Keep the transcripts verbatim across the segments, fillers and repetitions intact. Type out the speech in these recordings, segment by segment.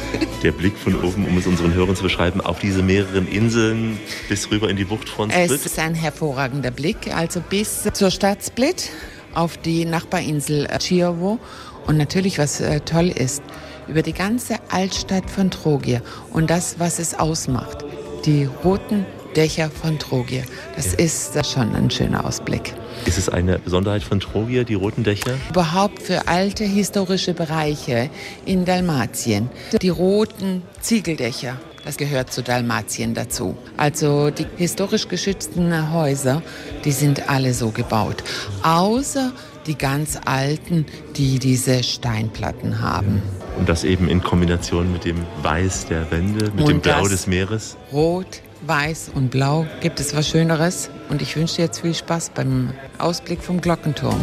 Der Blick von oben, um es unseren Hörern zu beschreiben, auf diese mehreren Inseln bis rüber in die Bucht von Split. Es ist ein hervorragender Blick, also bis zur Stadt Split, auf die Nachbarinsel Chiovo. Und natürlich, was äh, toll ist, über die ganze Altstadt von Trogir und das, was es ausmacht, die roten Dächer von Trogir. Das ja. ist das schon ein schöner Ausblick. Ist es eine Besonderheit von Trogir, die roten Dächer? Überhaupt für alte historische Bereiche in Dalmatien. Die roten Ziegeldächer, das gehört zu Dalmatien dazu. Also die historisch geschützten Häuser, die sind alle so gebaut. Außer die ganz alten, die diese Steinplatten haben. Und das eben in Kombination mit dem Weiß der Wände, mit und dem Blau des Meeres? Rot, Weiß und Blau. Gibt es was Schöneres? Und ich wünsche dir jetzt viel Spaß beim Ausblick vom Glockenturm.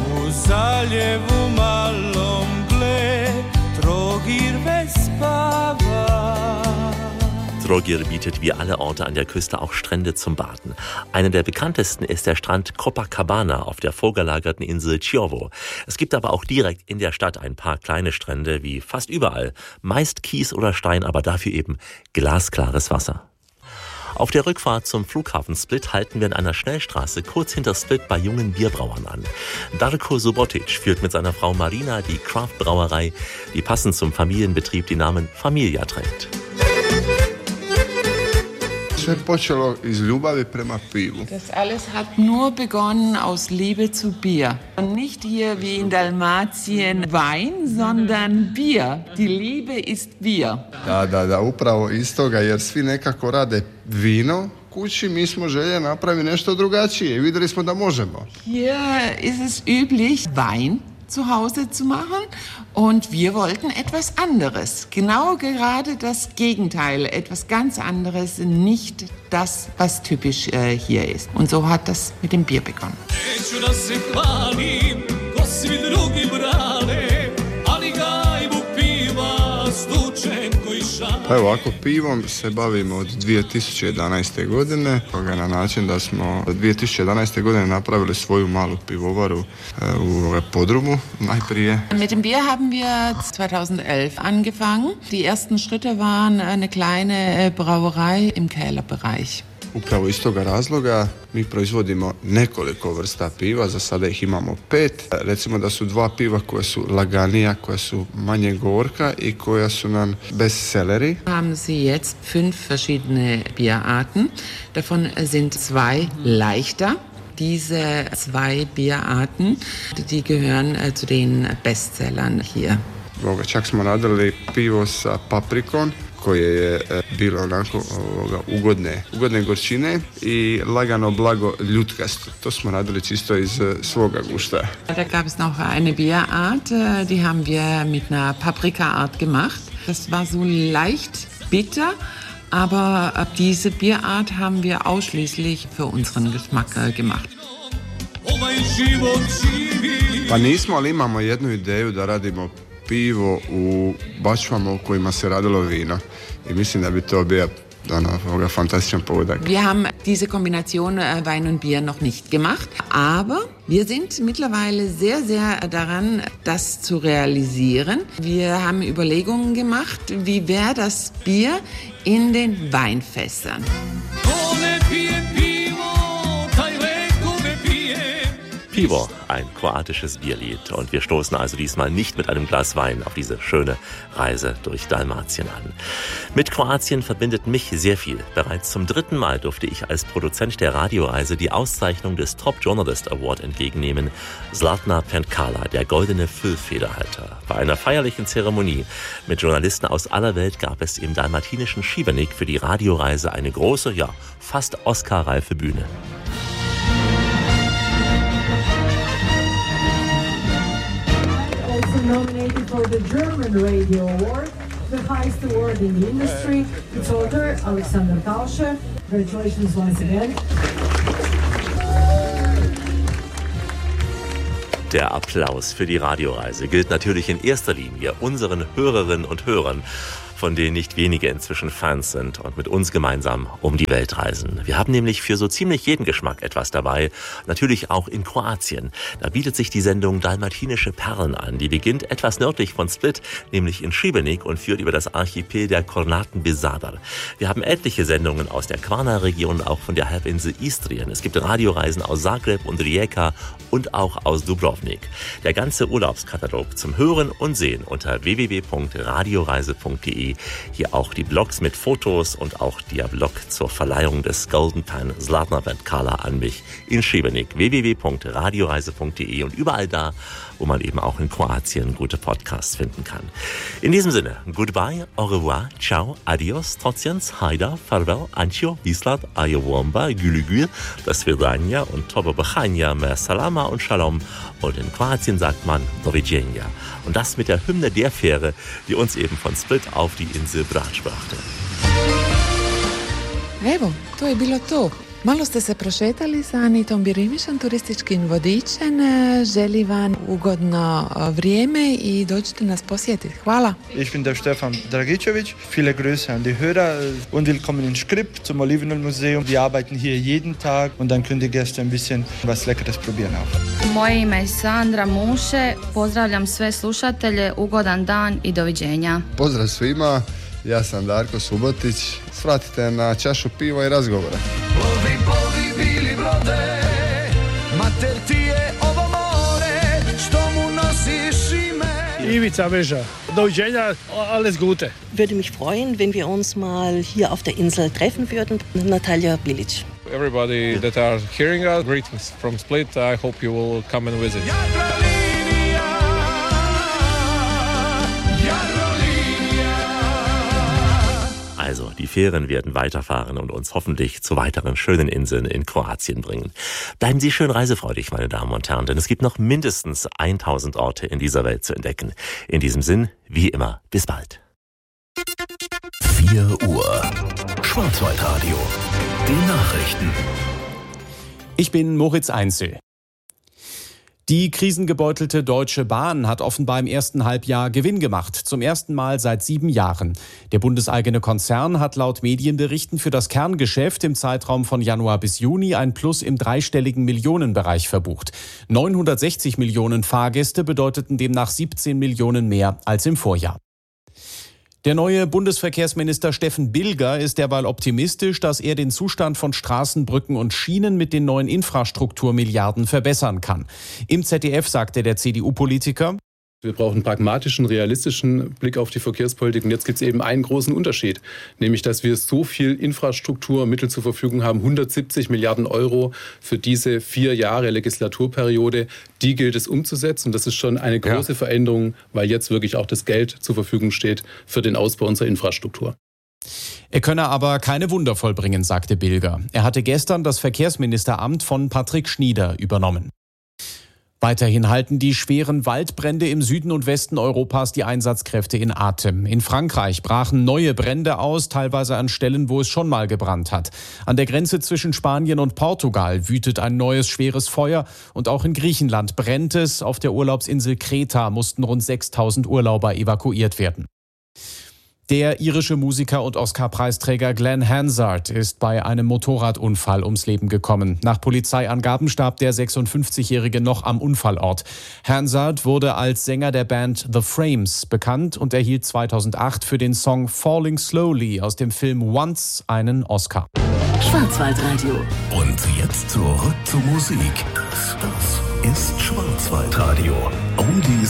Trogir bietet wie alle Orte an der Küste auch Strände zum Baden. Einer der bekanntesten ist der Strand Copacabana auf der vorgelagerten Insel Chiovo. Es gibt aber auch direkt in der Stadt ein paar kleine Strände, wie fast überall. Meist Kies oder Stein, aber dafür eben glasklares Wasser. Auf der Rückfahrt zum Flughafen Split halten wir in einer Schnellstraße kurz hinter Split bei jungen Bierbrauern an. Darko Subotic führt mit seiner Frau Marina die Craft-Brauerei, die passend zum Familienbetrieb den Namen Familia trägt. Das alles hat nur begonnen aus Liebe zu Bier. Und nicht hier wie in Dalmatien Wein, sondern Bier. Die Liebe ist Bier. Da, da, da, upravo iz toga, jer svi nekako rade vino kući, mi smo željeli napraviti nešto drugačije. Vidjeli smo da možemo. Hier ist es üblich, Wein zu Hause zu machen und wir wollten etwas anderes. Genau gerade das Gegenteil, etwas ganz anderes, nicht das, was typisch äh, hier ist. Und so hat das mit dem Bier begonnen. Pa ovako, pivom se bavimo od dvije tisuće jedanaeste. godine, toga na način da smo od dvije tisuće jedanaeste. godine napravili svoju malu pivovaru u podrumu najprije. Mit dem Bier haben wir zweitausendelf angefangen. Die ersten Schritte waren eine kleine Brauerei im Kellerbereich. Upravo iz toga razloga mi proizvodimo nekoliko vrsta piva, za sada ih imamo pet. Recimo da su dva piva koja su laganija, koja su manje gorka i koja su nam bestselleri. Haben Sie jetzt fünf verschiedene Bierarten. Davon sind zwei leichter. Diese zwei Bierarten, die gehören zu den Bestsellern hier. Čak smo radili pivo sa paprikom, koje je bilo onako ovoga, ugodne, ugodne gorčine i lagano blago ljutkasto. To smo radili čisto iz svoga gusta. Da gab es noch eine Bierart, die haben wir mit einer Paprikaart gemacht. Das war so leicht bitter, aber diese Bierart haben wir ausschließlich für unseren Geschmack gemacht. Pa nismo, ali imamo jednu ideju da radimo pivo u bačvama u kojima se radilo vino. I mislim da bi to bio ein fantastischer Podak. Wir haben diese Kombination Wein und Bier noch nicht gemacht, aber wir sind mittlerweile sehr, sehr daran, das zu realisieren. Wir haben Überlegungen gemacht, wie wäre das Bier in den Weinfässern. Pivo, ein kroatisches Bierlied. Und wir stoßen also diesmal nicht mit einem Glas Wein auf diese schöne Reise durch Dalmatien an. Mit Kroatien verbindet mich sehr viel. Bereits zum dritten Mal durfte ich als Produzent der Radioreise die Auszeichnung des Top Journalist Award entgegennehmen. Zlatna Penkala, der goldene Füllfederhalter. Bei einer feierlichen Zeremonie mit Journalisten aus aller Welt gab es im dalmatinischen Šibenik für die Radioreise eine große, ja, fast Oscar-reife Bühne. Nominated for the German Radio Award, the highest award in the industry. Its author, Alexander Tauscher. Congratulations once again. Der Applaus für die Radioreise gilt natürlich in erster Linie unseren Hörerinnen und Hörern. von denen nicht wenige inzwischen Fans sind und mit uns gemeinsam um die Welt reisen. Wir haben nämlich für so ziemlich jeden Geschmack etwas dabei. Natürlich auch in Kroatien. Da bietet sich die Sendung Dalmatinische Perlen an. Die beginnt etwas nördlich von Split, nämlich in Šibenik und führt über das Archipel der Kornaten bis Zadar. Wir haben etliche Sendungen aus der Kvarner-Region, auch von der Halbinsel Istrien. Es gibt Radioreisen aus Zagreb und Rijeka und auch aus Dubrovnik. Der ganze Urlaubskatalog zum Hören und Sehen unter w w w punkt radioreise punkt d e. Hier auch die Blogs mit Fotos und auch der Blog zur Verleihung des Golden Pan Zlatna Bentkala an mich in Šibenik. w w w punkt radioreise punkt d e und überall da, wo man eben auch in Kroatien gute Podcasts finden kann. In diesem Sinne, goodbye, au revoir, ciao, adios, trotjens, hajda, farvel, ancio, vislat, ajowomba, gülügül, das Svidania und tobo bachania, mer salama und shalom. Und in Kroatien sagt man doviđenja. Und das mit der Hymne der Fähre, die uns eben von Split auf die Insel Brač brachte. Evo, to je bilo to. Malo ste se prošetali sa Anitom Birimišan, turističkim vodičem. Želim vam ugodno vrijeme i dođite nas posjetiti. Hvala. Ich bin der Stefan Dragicevic. Viele Grüße an die Hörer und willkommen in Skrip zum Olivenölmuseum. Wir arbeiten hier jeden Tag und dann könnt ihr Gäste ein bisschen was Leckeres probieren auch. Moje ime je Sandra Muše. Pozdravljam sve slušatelje. Ugodan dan i doviđenja. Pozdrav svima, ja sam Darko Subotić. Svratite na čašu piva i razgovora. Plovi, plovi, bili brode, mater ti je ovo more, što mu nosiš ime. Ivica Veža, doviđenja, alles Gute. Würde mich freuen, wenn wir uns mal hier auf der Insel treffen würden. Natalia Bilic. Everybody that are hearing us, greetings from Split. I hope you will come and visit. Also, die Fähren werden weiterfahren und uns hoffentlich zu weiteren schönen Inseln in Kroatien bringen. Bleiben Sie schön reisefreudig, meine Damen und Herren, denn es gibt noch mindestens tausend Orte in dieser Welt zu entdecken. In diesem Sinn, wie immer, bis bald. vier Uhr. Schwarzwaldradio. Die Nachrichten. Ich bin Moritz Einzel. Die krisengebeutelte Deutsche Bahn hat offenbar im ersten Halbjahr Gewinn gemacht, zum ersten Mal seit sieben Jahren. Der bundeseigene Konzern hat laut Medienberichten für das Kerngeschäft im Zeitraum von Januar bis Juni ein Plus im dreistelligen Millionenbereich verbucht. neunhundertsechzig Millionen Fahrgäste bedeuteten demnach siebzehn Millionen mehr als im Vorjahr. Der neue Bundesverkehrsminister Steffen Bilger ist derweil optimistisch, dass er den Zustand von Straßen, Brücken und Schienen mit den neuen Infrastrukturmilliarden verbessern kann. Im Z D F sagte der C D U-Politiker: Wir brauchen einen pragmatischen, realistischen Blick auf die Verkehrspolitik. Und jetzt gibt es eben einen großen Unterschied, nämlich dass wir so viel Infrastrukturmittel zur Verfügung haben, hundertsiebzig Milliarden Euro für diese vier Jahre Legislaturperiode. Die gilt es umzusetzen. Und das ist schon eine große ja. Veränderung, weil jetzt wirklich auch das Geld zur Verfügung steht für den Ausbau unserer Infrastruktur. Er könne aber keine Wunder vollbringen, sagte Bilger. Er hatte gestern das Verkehrsministeramt von Patrick Schnieder übernommen. Weiterhin halten die schweren Waldbrände im Süden und Westen Europas die Einsatzkräfte in Atem. In Frankreich brachen neue Brände aus, teilweise an Stellen, wo es schon mal gebrannt hat. An der Grenze zwischen Spanien und Portugal wütet ein neues schweres Feuer und auch in Griechenland brennt es. Auf der Urlaubsinsel Kreta mussten rund sechstausend Urlauber evakuiert werden. Der irische Musiker und Oscar-Preisträger Glenn Hansard ist bei einem Motorradunfall ums Leben gekommen. Nach Polizeiangaben starb der sechsundfünfzigjährige noch am Unfallort. Hansard wurde als Sänger der Band The Frames bekannt und erhielt zweitausendacht für den Song Falling Slowly aus dem Film Once einen Oscar. Schwarzwaldradio. Und jetzt zurück zur Musik. Das, das ist Schwarzwaldradio. Oldies